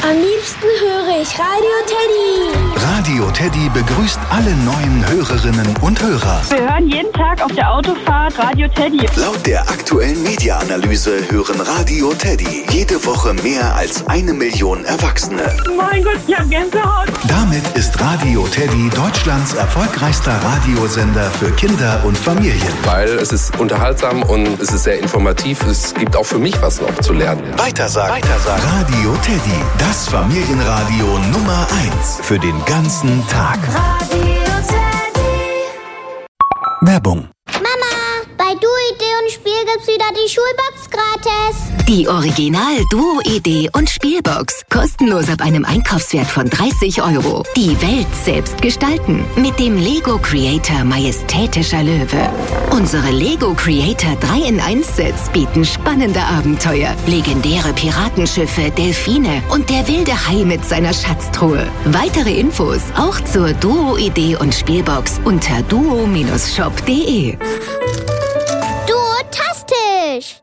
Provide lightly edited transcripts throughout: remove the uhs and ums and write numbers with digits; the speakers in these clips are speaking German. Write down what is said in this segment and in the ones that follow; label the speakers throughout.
Speaker 1: Am liebsten höre ich Radio Teddy.
Speaker 2: Radio Teddy begrüßt alle neuen Hörerinnen und Hörer.
Speaker 3: Wir hören jeden Tag auf der Autofahrt Radio Teddy.
Speaker 2: Laut der aktuellen Media-Analyse hören Radio Teddy jede Woche mehr als 1 Million Erwachsene.
Speaker 3: Mein Gott, ich hab Gänsehaut.
Speaker 2: Damit ist Radio Teddy Deutschlands erfolgreichster Radiosender für Kinder und Familien.
Speaker 4: Weil es ist unterhaltsam und es ist sehr informativ. Es gibt auch für mich was noch zu lernen.
Speaker 2: Weitersagen. Radio Teddy, das Familienradio Nummer 1 für den ganzen Tag.
Speaker 1: Radio Teddy.
Speaker 2: Werbung.
Speaker 5: Mama, bei Duo-Idee und Spiel gibt's wieder die Schulbox gratis.
Speaker 6: Die Original Duo Idee und Spielbox. Kostenlos ab einem Einkaufswert von 30 €. Die Welt selbst gestalten. Mit dem Lego Creator Majestätischer Löwe. Unsere Lego Creator 3-in-1-Sets bieten spannende Abenteuer, legendäre Piratenschiffe, Delfine und der wilde Hai mit seiner Schatztruhe. Weitere Infos auch zur Duo Idee und Spielbox unter duo-shop.de.
Speaker 5: Duotastisch.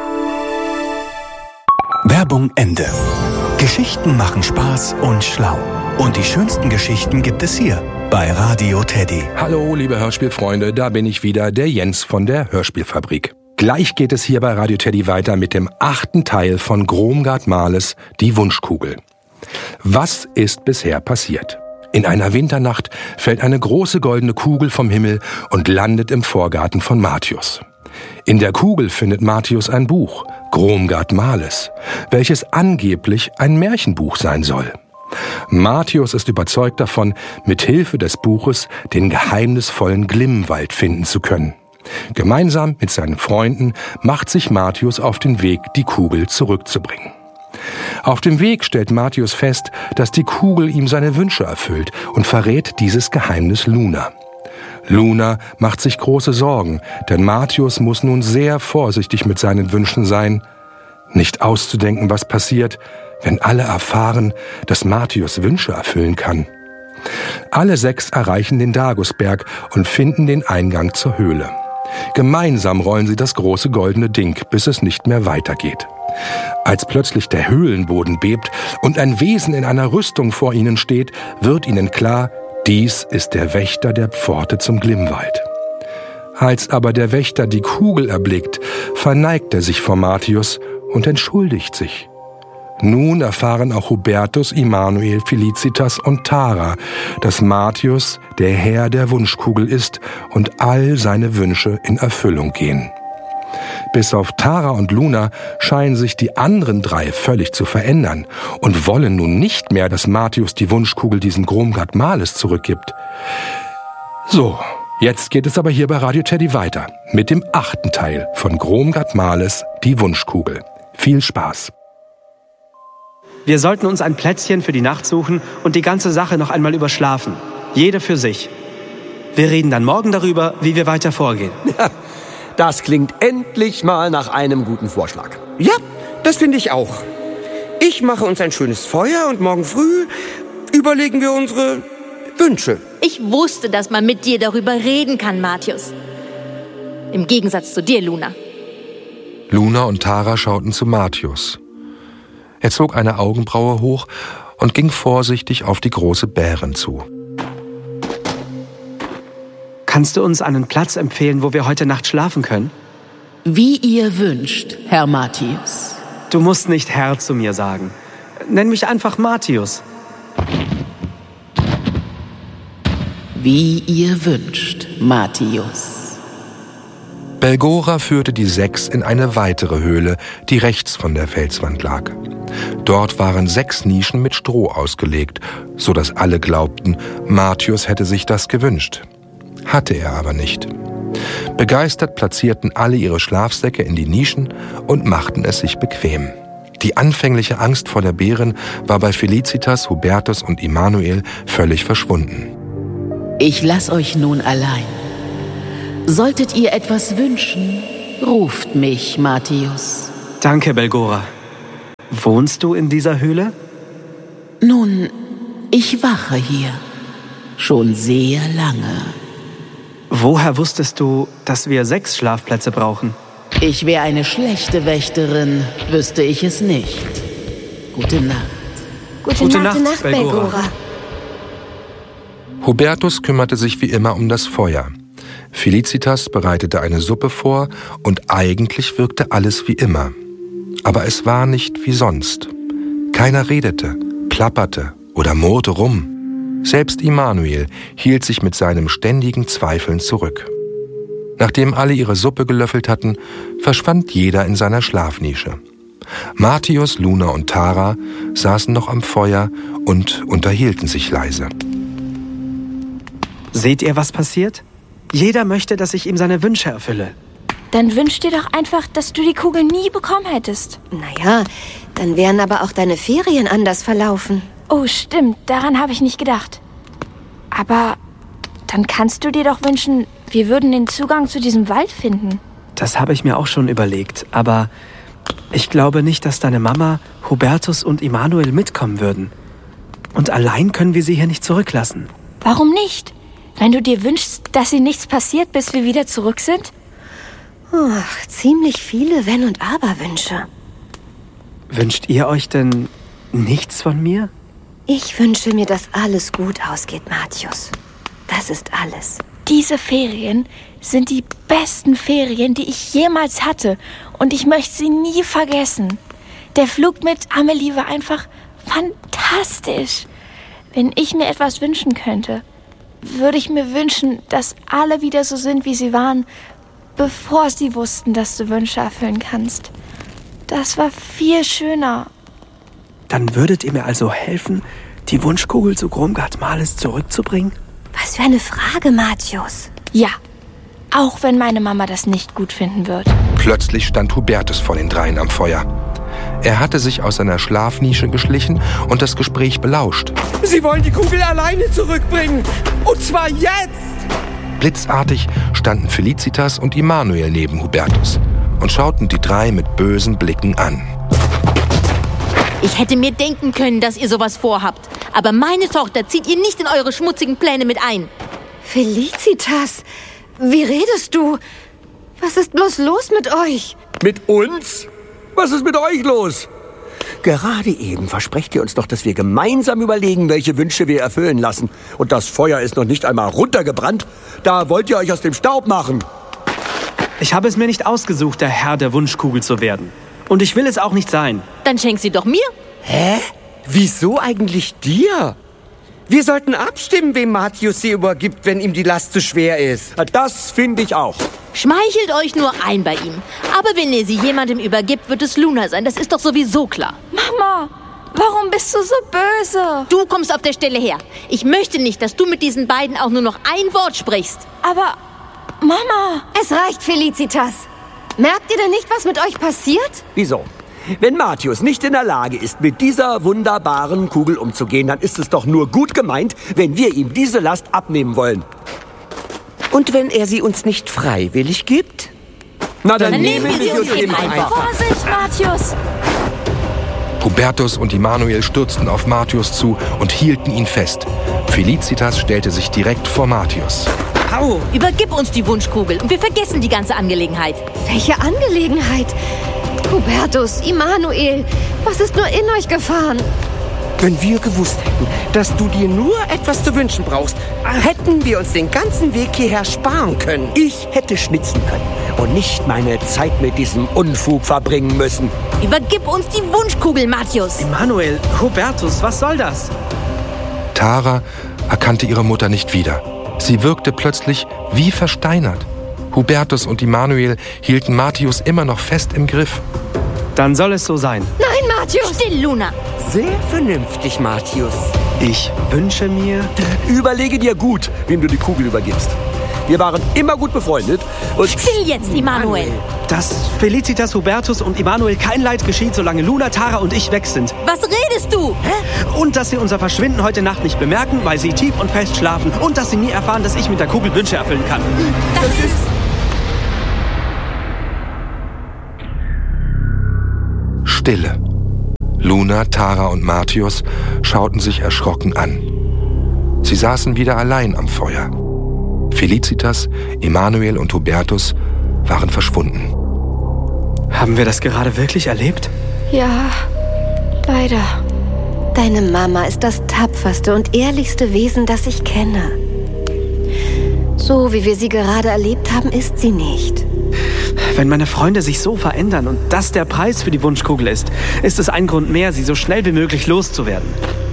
Speaker 2: Werbung Ende. Geschichten machen Spaß und schlau. Und die schönsten Geschichten gibt es hier bei Radio Teddy.
Speaker 4: Hallo, liebe Hörspielfreunde, da bin ich wieder, der Jens von der Hörspielfabrik. Gleich geht es hier bei Radio Teddy weiter mit dem 8. Teil von Gromgard Males, Die Wunschkugel. Was ist bisher passiert? In einer Winternacht fällt eine große goldene Kugel vom Himmel und landet im Vorgarten von Martius. In der Kugel findet Martius ein Buch, Gromgard Males, welches angeblich ein Märchenbuch sein soll. Martius ist überzeugt davon, mit Hilfe des Buches den geheimnisvollen Glimmwald finden zu können. Gemeinsam mit seinen Freunden macht sich Martius auf den Weg, die Kugel zurückzubringen. Auf dem Weg stellt Martius fest, dass die Kugel ihm seine Wünsche erfüllt und verrät dieses Geheimnis Luna. Luna macht sich große Sorgen, denn Martius muss nun sehr vorsichtig mit seinen Wünschen sein. Nicht auszudenken, was passiert, wenn alle erfahren, dass Martius Wünsche erfüllen kann. Alle 6 erreichen den Dagusberg und finden den Eingang zur Höhle. Gemeinsam rollen sie das große goldene Ding, bis es nicht mehr weitergeht. Als plötzlich der Höhlenboden bebt und ein Wesen in einer Rüstung vor ihnen steht, wird ihnen klar, dies ist der Wächter der Pforte zum Glimmwald. Als aber der Wächter die Kugel erblickt, verneigt er sich vor Martius und entschuldigt sich. Nun erfahren auch Hubertus, Immanuel, Felicitas und Tara, dass Martius der Herr der Wunschkugel ist und all seine Wünsche in Erfüllung gehen. Bis auf Tara und Luna scheinen sich die anderen 3 völlig zu verändern und wollen nun nicht mehr, dass Martius die Wunschkugel diesem Gromgard Males zurückgibt. So, jetzt geht es aber hier bei Radio Teddy weiter mit dem 8. Teil von Gromgard Males, Die Wunschkugel. Viel Spaß!
Speaker 7: Wir sollten uns ein Plätzchen für die Nacht suchen und die ganze Sache noch einmal überschlafen. Jede für sich. Wir reden dann morgen darüber, wie wir weiter vorgehen.
Speaker 8: Das klingt endlich mal nach einem guten Vorschlag.
Speaker 9: Ja, das finde ich auch. Ich mache uns ein schönes Feuer und morgen früh überlegen wir unsere Wünsche.
Speaker 10: Ich wusste, dass man mit dir darüber reden kann, Martius. Im Gegensatz zu dir, Luna.
Speaker 4: Luna und Tara schauten zu Martius. Er zog eine Augenbraue hoch und ging vorsichtig auf die große Bärin zu.
Speaker 7: Kannst du uns einen Platz empfehlen, wo wir heute Nacht schlafen können?
Speaker 11: Wie ihr wünscht, Herr Martius.
Speaker 7: Du musst nicht Herr zu mir sagen. Nenn mich einfach Martius.
Speaker 11: Wie ihr wünscht, Martius.
Speaker 4: Belgora führte die 6 in eine weitere Höhle, die rechts von der Felswand lag. Dort waren 6 Nischen mit Stroh ausgelegt, so dass alle glaubten, Martius hätte sich das gewünscht. Hatte er aber nicht. Begeistert platzierten alle ihre Schlafsäcke in die Nischen und machten es sich bequem. Die anfängliche Angst vor der Bärin war bei Felicitas, Hubertus und Immanuel völlig verschwunden.
Speaker 11: Ich lass euch nun allein. Solltet ihr etwas wünschen, ruft mich, Martius.
Speaker 7: Danke, Belgora. Wohnst du in dieser Höhle?
Speaker 11: Nun, ich wache hier. Schon sehr lange.
Speaker 7: Woher wusstest du, dass wir 6 Schlafplätze brauchen?
Speaker 11: Ich wäre eine schlechte Wächterin, wüsste ich es nicht. Gute Nacht.
Speaker 1: Gute Nacht, Belgora.
Speaker 4: Hubertus kümmerte sich wie immer um das Feuer. Felicitas bereitete eine Suppe vor und eigentlich wirkte alles wie immer. Aber es war nicht wie sonst. Keiner redete, plapperte oder murrte rum. Selbst Immanuel hielt sich mit seinem ständigen Zweifeln zurück. Nachdem alle ihre Suppe gelöffelt hatten, verschwand jeder in seiner Schlafnische. Martius, Luna und Tara saßen noch am Feuer und unterhielten sich leise.
Speaker 7: Seht ihr, was passiert? Jeder möchte, dass ich ihm seine Wünsche erfülle.
Speaker 1: Dann wünsch dir doch einfach, dass du die Kugel nie bekommen hättest.
Speaker 12: Naja, dann wären aber auch deine Ferien anders verlaufen.
Speaker 1: Oh, stimmt, daran habe ich nicht gedacht. Aber dann kannst du dir doch wünschen, wir würden den Zugang zu diesem Wald finden.
Speaker 7: Das habe ich mir auch schon überlegt, aber ich glaube nicht, dass deine Mama, Hubertus und Immanuel mitkommen würden. Und allein können wir sie hier nicht zurücklassen.
Speaker 1: Warum nicht? Wenn du dir wünschst, dass ihnen nichts passiert, bis wir wieder zurück sind?
Speaker 12: Ziemlich viele Wenn- und Aber-Wünsche.
Speaker 7: Wünscht ihr euch denn nichts von mir?
Speaker 12: Ich wünsche mir, dass alles gut ausgeht, Martius. Das ist alles.
Speaker 1: Diese Ferien sind die besten Ferien, die ich jemals hatte. Und ich möchte sie nie vergessen. Der Flug mit Amelie war einfach fantastisch. Wenn ich mir etwas wünschen könnte, würde ich mir wünschen, dass alle wieder so sind, wie sie waren, bevor sie wussten, dass du Wünsche erfüllen kannst. Das war viel schöner.
Speaker 7: Dann würdet ihr mir also helfen, die Wunschkugel zu Gromgard Males zurückzubringen?
Speaker 12: Was für eine Frage, Martius.
Speaker 1: Ja, auch wenn meine Mama das nicht gut finden wird.
Speaker 4: Plötzlich stand Hubertus vor den dreien am Feuer. Er hatte sich aus seiner Schlafnische geschlichen und das Gespräch belauscht.
Speaker 9: Sie wollen die Kugel alleine zurückbringen. Und zwar jetzt!
Speaker 4: Blitzartig standen Felicitas und Immanuel neben Hubertus und schauten die drei mit bösen Blicken an.
Speaker 10: Ich hätte mir denken können, dass ihr sowas vorhabt. Aber meine Tochter zieht ihr nicht in eure schmutzigen Pläne mit ein.
Speaker 12: Felicitas, wie redest du? Was ist bloß los mit euch?
Speaker 8: Mit uns? Was ist mit euch los? Gerade eben versprecht ihr uns doch, dass wir gemeinsam überlegen, welche Wünsche wir erfüllen lassen. Und das Feuer ist noch nicht einmal runtergebrannt. Da wollt ihr euch aus dem Staub machen.
Speaker 7: Ich habe es mir nicht ausgesucht, der Herr der Wunschkugel zu werden. Und ich will es auch nicht sein.
Speaker 10: Dann schenk sie doch mir.
Speaker 9: Hä? Wieso eigentlich dir? Wir sollten abstimmen, wem Martius sie übergibt, wenn ihm die Last zu schwer ist.
Speaker 8: Das finde ich auch.
Speaker 10: Schmeichelt euch nur ein bei ihm. Aber wenn ihr sie jemandem übergibt, wird es Luna sein. Das ist doch sowieso klar.
Speaker 1: Mama, warum bist du so böse?
Speaker 10: Du kommst auf der Stelle her. Ich möchte nicht, dass du mit diesen beiden auch nur noch ein Wort sprichst.
Speaker 1: Aber, Mama...
Speaker 12: Es reicht, Felicitas. Merkt ihr denn nicht, was mit euch passiert?
Speaker 8: Wieso? Wenn Martius nicht in der Lage ist, mit dieser wunderbaren Kugel umzugehen, dann ist es doch nur gut gemeint, wenn wir ihm diese Last abnehmen wollen.
Speaker 9: Und wenn er sie uns nicht freiwillig gibt?
Speaker 8: Na, dann
Speaker 10: nehmen wir sie uns eben einfach.
Speaker 1: Vorsicht, Martius!
Speaker 4: Hubertus und Immanuel stürzten auf Martius zu und hielten ihn fest. Felicitas stellte sich direkt vor Martius.
Speaker 10: Au! Übergib uns die Wunschkugel und wir vergessen die ganze Angelegenheit.
Speaker 12: Welche Angelegenheit? Hubertus, Immanuel, was ist nur in euch gefahren?
Speaker 9: Wenn wir gewusst hätten, dass du dir nur etwas zu wünschen brauchst, hätten wir uns den ganzen Weg hierher sparen können.
Speaker 8: Ich hätte schnitzen können und nicht meine Zeit mit diesem Unfug verbringen müssen.
Speaker 10: Übergib uns die Wunschkugel, Martius.
Speaker 7: Immanuel, Hubertus, was soll das?
Speaker 4: Tara erkannte ihre Mutter nicht wieder. Sie wirkte plötzlich wie versteinert. Hubertus und Immanuel hielten Martius immer noch fest im Griff.
Speaker 7: Dann soll es so sein.
Speaker 12: Nein, Martius!
Speaker 10: Still, Luna.
Speaker 9: Sehr vernünftig, Martius.
Speaker 7: Ich wünsche mir...
Speaker 8: Überlege dir gut, wem du die Kugel übergibst. Wir waren immer gut befreundet und...
Speaker 10: Still jetzt, Immanuel.
Speaker 7: Dass Felicitas, Hubertus und Immanuel kein Leid geschieht, solange Luna, Tara und ich weg sind.
Speaker 10: Was redest du?
Speaker 7: Und dass sie unser Verschwinden heute Nacht nicht bemerken, weil sie tief und fest schlafen. Und dass sie nie erfahren, dass ich mit der Kugel Wünsche erfüllen kann.
Speaker 10: Das ist...
Speaker 4: Stille. Luna, Tara und Martius schauten sich erschrocken an. Sie saßen wieder allein am Feuer. Felicitas, Immanuel und Hubertus waren verschwunden.
Speaker 7: Haben wir das gerade wirklich erlebt?
Speaker 1: Ja, leider.
Speaker 12: Deine Mama ist das tapferste und ehrlichste Wesen, das ich kenne. So wie wir sie gerade erlebt haben, ist sie nicht.
Speaker 7: Wenn meine Freunde sich so verändern und das der Preis für die Wunschkugel ist, ist es ein Grund mehr, sie so schnell wie möglich loszuwerden.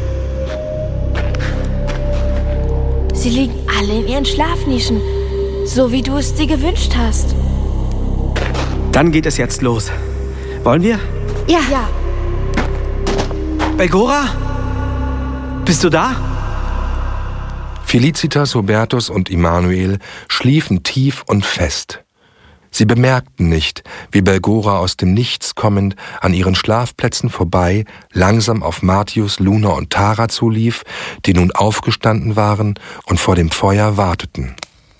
Speaker 1: Sie liegen alle in ihren Schlafnischen, so wie du es dir gewünscht hast.
Speaker 7: Dann geht es jetzt los. Wollen wir?
Speaker 12: Ja.
Speaker 7: Belgora? Bist du da?
Speaker 4: Felicitas, Hubertus und Immanuel schliefen tief und fest. Sie bemerkten nicht, wie Belgora aus dem Nichts kommend an ihren Schlafplätzen vorbei langsam auf Martius, Luna und Tara zulief, die nun aufgestanden waren und vor dem Feuer warteten.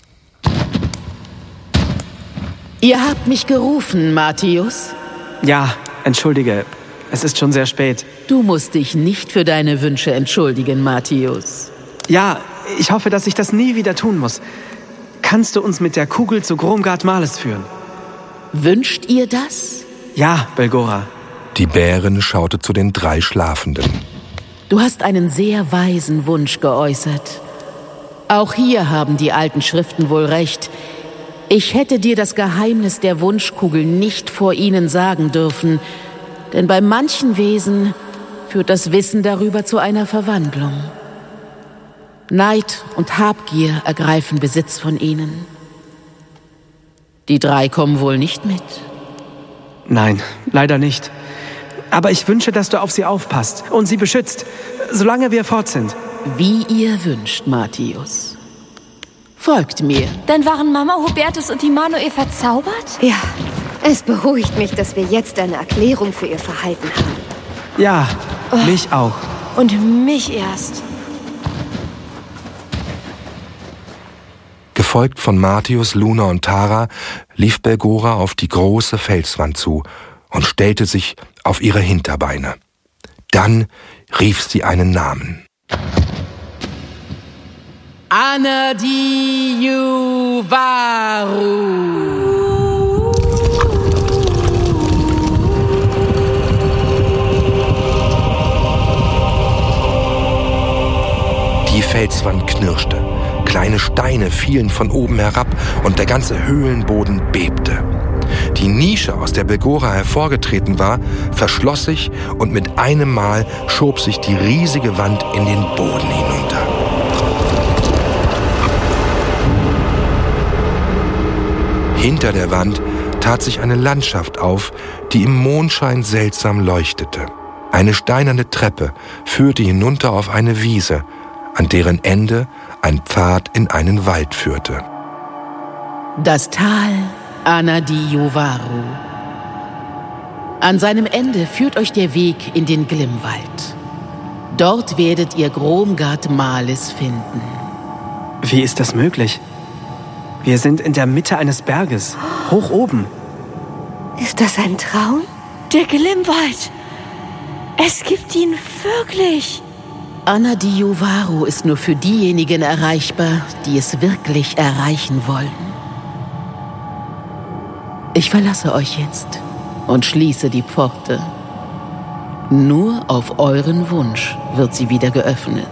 Speaker 11: Ihr habt mich gerufen, Martius?
Speaker 7: Ja, entschuldige. Es ist schon sehr spät.
Speaker 11: Du musst dich nicht für deine Wünsche entschuldigen, Martius.
Speaker 7: Ja, ich hoffe, dass ich das nie wieder tun muss. Kannst du uns mit der Kugel zu Gromgard Males führen?
Speaker 11: Wünscht ihr das?
Speaker 7: Ja, Belgora.
Speaker 4: Die Bärin schaute zu den 3 Schlafenden.
Speaker 11: Du hast einen sehr weisen Wunsch geäußert. Auch hier haben die alten Schriften wohl recht. Ich hätte dir das Geheimnis der Wunschkugel nicht vor ihnen sagen dürfen, denn bei manchen Wesen führt das Wissen darüber zu einer Verwandlung. Neid und Habgier ergreifen Besitz von ihnen. Die 3 kommen wohl nicht mit?
Speaker 7: Nein, leider nicht. Aber ich wünsche, dass du auf sie aufpasst und sie beschützt, solange wir fort sind.
Speaker 11: Wie ihr wünscht, Martius. Folgt mir.
Speaker 1: Dann waren Mama, Hubertus und Immanuel verzaubert?
Speaker 12: Ja, es beruhigt mich, dass wir jetzt eine Erklärung für ihr Verhalten haben.
Speaker 7: Ja, mich auch.
Speaker 1: Und mich erst.
Speaker 4: Gefolgt von Martius, Luna und Tara lief Belgora auf die große Felswand zu und stellte sich auf ihre Hinterbeine. Dann rief sie einen Namen.
Speaker 11: Anadiyuvaru.
Speaker 4: Die Felswand knirschte. Kleine Steine fielen von oben herab und der ganze Höhlenboden bebte. Die Nische, aus der Belgora hervorgetreten war, verschloss sich und mit einem Mal schob sich die riesige Wand in den Boden hinunter. Hinter der Wand tat sich eine Landschaft auf, die im Mondschein seltsam leuchtete. Eine steinerne Treppe führte hinunter auf eine Wiese, an deren Ende ein Pfad in einen Wald führte.
Speaker 11: Das Tal Anadiyuvaru. An seinem Ende führt euch der Weg in den Glimmwald. Dort werdet ihr Gromgard Males finden.
Speaker 7: Wie ist das möglich? Wir sind in der Mitte eines Berges, hoch oben.
Speaker 12: Ist das ein Traum?
Speaker 1: Der Glimmwald. Es gibt ihn wirklich.
Speaker 11: Anadiyuvaru ist nur für diejenigen erreichbar, die es wirklich erreichen wollen. Ich verlasse euch jetzt und schließe die Pforte. Nur auf euren Wunsch wird sie wieder geöffnet.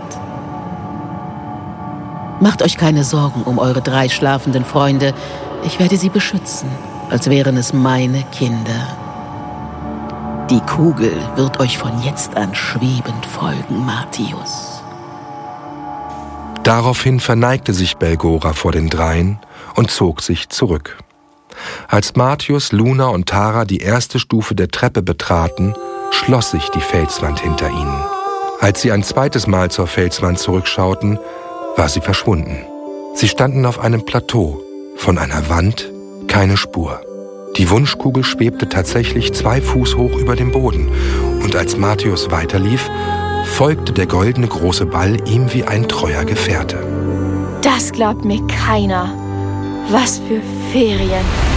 Speaker 11: Macht euch keine Sorgen um eure 3 schlafenden Freunde. Ich werde sie beschützen, als wären es meine Kinder. Die Kugel wird euch von jetzt an schwebend folgen, Martius.
Speaker 4: Daraufhin verneigte sich Belgora vor den 3 und zog sich zurück. Als Martius, Luna und Tara die erste Stufe der Treppe betraten, schloss sich die Felswand hinter ihnen. Als sie ein zweites Mal zur Felswand zurückschauten, war sie verschwunden. Sie standen auf einem Plateau, von einer Wand keine Spur. Die Wunschkugel schwebte tatsächlich 2 Fuß hoch über dem Boden, und als Martius weiterlief, folgte der goldene große Ball ihm wie ein treuer Gefährte.
Speaker 1: Das glaubt mir keiner. Was für Ferien.